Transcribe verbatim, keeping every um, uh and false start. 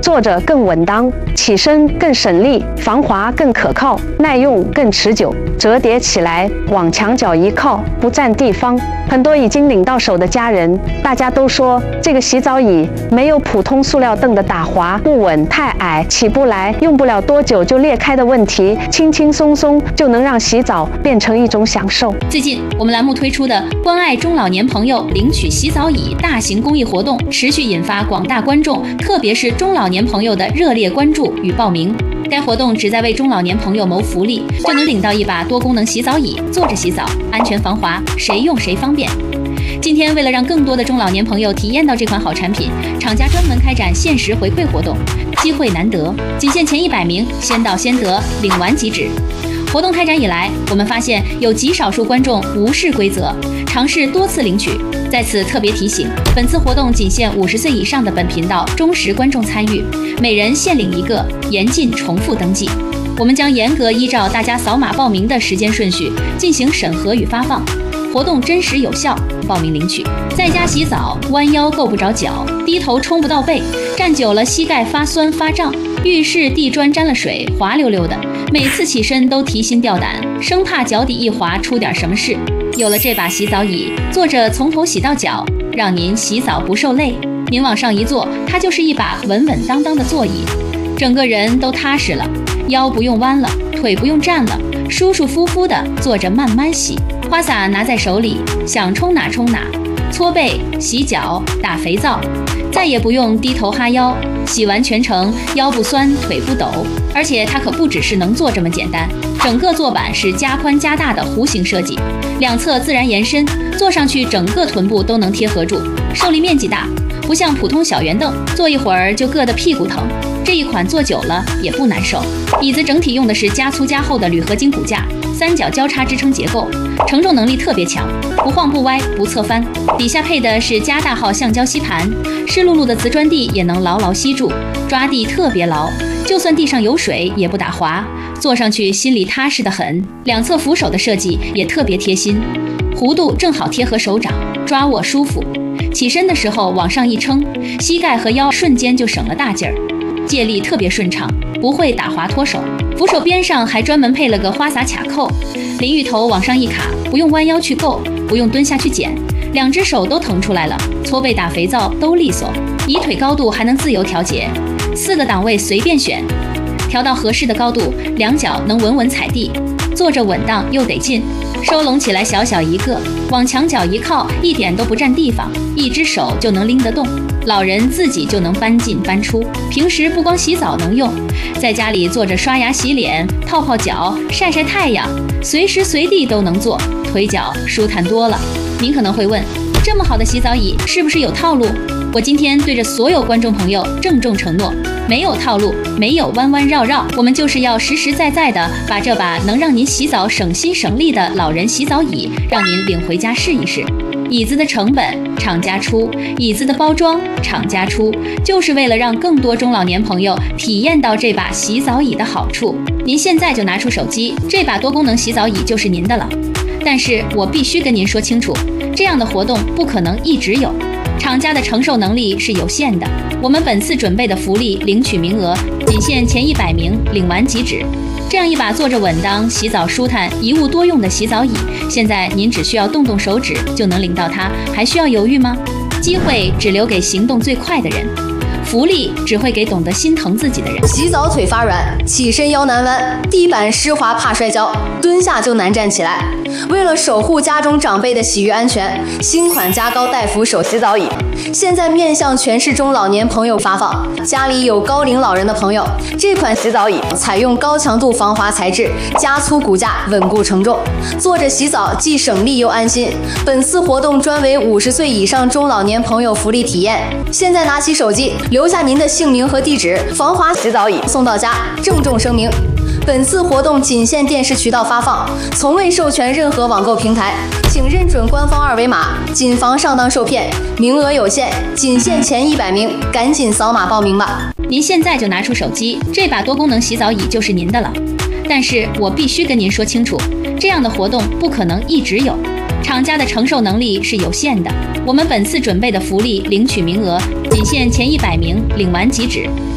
坐着更稳当，起身更省力，防滑更可靠，耐用更持久，折叠起来往墙角一靠，不占地方。很多已经领到手的家人，大家都说这个洗澡椅没有普通塑料凳的打滑不稳、太矮起不来、用不了多久就裂开的问题，轻轻松松就能让洗澡变成一种享受。 最近我们栏目推出的关爱中老年朋友领取洗澡椅大型公益活动，持续引发广大观众，特别是中老年朋友的热烈关注与报名。该活动旨在为中老年朋友谋福利，就能领到一把多功能洗澡椅，坐着洗澡，安全防滑，谁用谁方便。今天为了让更多的中老年朋友体验到这款好产品，厂家专门开展限时回馈活动，机会难得，仅限前一百名，先到先得，领完即止。活动开展以来，我们发现有极少数观众无视规则，尝试多次领取。在此特别提醒，本次活动仅限五十岁以上的本频道忠实观众参与，每人限领一个，严禁重复登记。我们将严格依照大家扫码报名的时间顺序进行审核与发放，活动真实有效，报名领取。在家洗澡，弯腰够不着脚，低头冲不到背，站久了膝盖发酸发胀，浴室地砖沾了水，滑溜溜的，每次起身都提心吊胆，生怕脚底一滑出点什么事。有了这把洗澡椅，坐着从头洗到脚，让您洗澡不受累。您往上一坐，它就是一把稳稳当当的座椅，整个人都踏实了，腰不用弯了，腿不用站了，舒舒服服的坐着慢慢洗。花洒拿在手里，想冲哪冲哪，搓背、洗脚、打肥皂，再也不用低头哈腰，洗完全程腰不酸腿不抖。而且它可不只是能坐这么简单，整个坐板是加宽加大的弧形设计，两侧自然延伸，坐上去整个臀部都能贴合住，受力面积大，不像普通小圆凳，坐一会儿就硌得屁股疼。这一款坐久了也不难受。椅子整体用的是加粗加厚的铝合金骨架，三角交叉支撑结构，承重能力特别强，不晃不歪不侧翻。底下配的是加大号橡胶吸盘，湿漉漉的瓷砖地也能牢牢吸住，抓地特别牢，就算地上有水也不打滑，坐上去心里踏实得很。两侧扶手的设计也特别贴心，弧度正好贴合手掌，抓握舒服。起身的时候往上一撑，膝盖和腰瞬间就省了大劲儿，借力特别顺畅，不会打滑脱手。扶手边上还专门配了个花洒卡扣，淋浴头往上一卡，不用弯腰去够，不用蹲下去捡，两只手都腾出来了，搓背打肥皂都利索。椅腿高度还能自由调节，四个档位随便选，调到合适的高度，两脚能稳稳踩地，坐着稳当又得劲。收拢起来小小一个，往墙角一靠，一点都不占地方，一只手就能拎得动，老人自己就能搬进搬出。平时不光洗澡能用，在家里坐着刷牙洗脸、泡泡脚、晒晒太阳，随时随地都能做，腿脚舒坦多了。您可能会问，这么好的洗澡椅是不是有套路？我今天对着所有观众朋友郑重承诺，没有套路，没有弯弯绕绕，我们就是要实实在在的把这把能让您洗澡省心省力的老人洗澡椅让您领回家试一试。椅子的成本厂家出，椅子的包装厂家出，就是为了让更多中老年朋友体验到这把洗澡椅的好处。您现在就拿出手机，这把多功能洗澡椅就是您的了。但是我必须跟您说清楚，这样的活动不可能一直有，厂家的承受能力是有限的。我们本次准备的福利领取名额仅限前一百名，领完即止。这样一把坐着稳当、洗澡舒坦、一物多用的洗澡椅，现在您只需要动动手指就能领到它，还需要犹豫吗？机会只留给行动最快的人，福利只会给懂得心疼自己的人。 洗澡腿发软，起身腰难弯，地板湿滑怕摔跤，蹲下就难站起来。为了守护家中长辈的洗浴安全，新款加高带扶手洗澡椅现在面向全市中老年朋友发放。家里有高龄老人的朋友，这款洗澡椅采用高强度防滑材质，加粗骨架，稳固承重，坐着洗澡既省力又安心。本次活动专为五十岁以上中老年朋友福利体验。现在拿起手机，留下您的姓名和地址，防滑洗澡椅送到家。郑重声明，本次活动仅限电视渠道发放，从未授权任何网购平台，请认准官方二维码，谨防上当受骗。名额有限，仅限前一百名，赶紧扫码报名吧。 您现在就拿出手机，这把多功能洗澡椅就是您的了。但是我必须跟您说清楚，这样的活动不可能一直有，厂家的承受能力是有限的。我们本次准备的福利领取名额仅限前一百名，领完即止。